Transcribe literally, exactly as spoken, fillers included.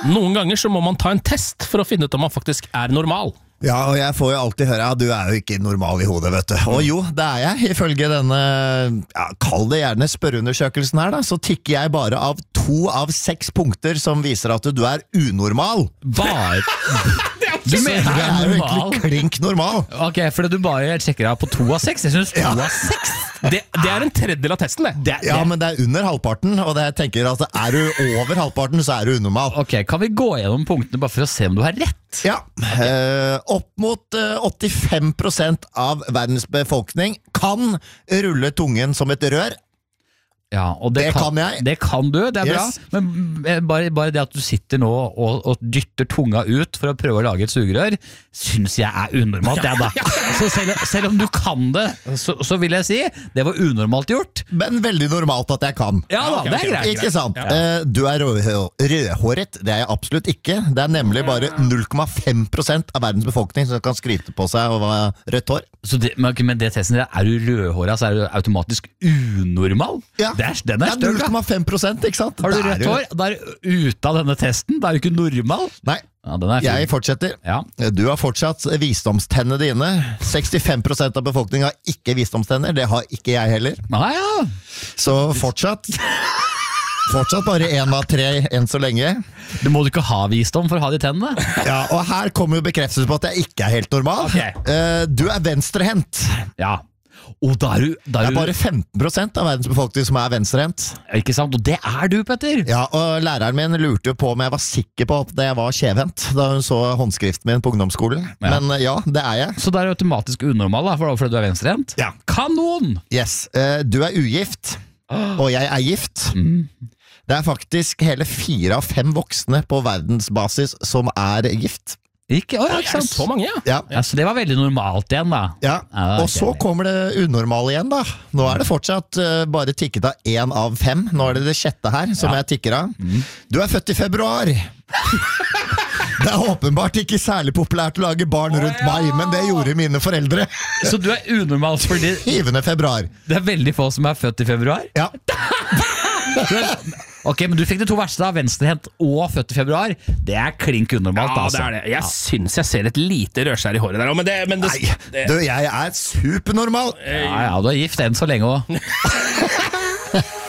Noen ganger så må man ta en test for å finne ut om man faktisk er normal. Ja, og jeg får jo alltid høre at ja, du er jo ikke normal i hodet, vet du. Og jo, det er jeg. Ifølge denne, ja, kall det gjerne spørreundersøkelsen her da, så tikker jeg bare av to av seks punkter som viser at du er unormal. Bare... Du mener du er jo egentlig klink normal. Ok, for du bare sjekker av på to av seks. Jeg synes to Ja. av seks Det, det er en tredjedel av testen, det. det, Ja, det. men det er under halvparten, og det jeg tenker at er du over halvparten, så er du unormal. Ok, kan vi gå gjennom punktene bare for å se om du har rett? Ja, eh, opp mot eh, åttifem prosent av verdens befolkning kan rulle tungen som et rør. Ja, og det, Det kan jeg. Det kan du, det er Yes. bra. Men eh, bare, bare det at du sitter nå og, og dytter tunga ut for å prøve å lage et sugerør, synes jeg er unormalt, det da. Så selv, selv om du kan det, så, så vil jeg si, det var unormalt gjort. Men veldig normalt at jeg kan. Ja da, det er greit. Ikke sant? Eh, Du er rød- rødhåret, det er jeg absolutt ikke. Det er nemlig bare null komma fem prosent av verdens befolkning som kan skryte på seg å ha rødt hår. Så det, men med det testen der, er du rødhåret, så er du automatisk unormal? Ja. Det er, den er Det er større. null komma fem prosent, ikke sant? Har du Da er rødt hår, da er du ute av denne testen, da er du ikke normal. Nei, Ja, den er fin. jeg fortsetter. Ja. Du har fortsatt visdomstennene dine. sekstifem prosent av befolkningen har ikke visdomstenner. Det har ikke jeg heller. Ah, ja. Så fortsatt Fortsatt bare én av tre enn så lenge. Du må du ikke ha visdom for å ha de tennene. Ja, og her kommer jo bekreftelse på at jeg ikke er helt normal. Ok. Eh, Du er venstrehendt. Ja. Og da er du, da Det er er du bare femten prosent av verdens befolkning som er venstrehendt. Ikke sant? Og det er du, Petter. Ja, og læreren min lurte jo på om jeg var sikker på at jeg var skjevhendt da hun så håndskriften min på ungdomsskolen. Ja. Men eh, ja, det er jeg. Så da er du automatisk unormal, da, for- fordi du er venstrehendt. Ja. Kanon! Yes, eh, du er ugift, og jeg er gift. Det er faktisk hele fire av fem voksne på verdensbasis som er gift. Ikke, å, ja, Er ikke det sant? så mange, ja? Ja, Ja, så det var veldig normalt igjen, da. ja. Ja, Og så ok. kommer det unormale igjen da. Nå er det fortsatt eh, bare tikket av én av fem. Nå er det det sjette her som Ja. jeg tikker av. Du er født i februar. Det er åpenbart ikke særlig populært å lage barn rundt mai, men det gjorde mine foreldre. Så du er unormal fordi Hivende februar. det er veldig få som er født i februar? Ja, Ok, men du fikk de to verste, da. Venstrehendt og født i februar. Det er klink unormalt, Ja, altså. det er det. Jeg syns jeg ser et lite rødskjær i håret der òg, men det, men det, nei, det du, jeg er supernormal. Ja, ja, du er gift enn så lenge òg.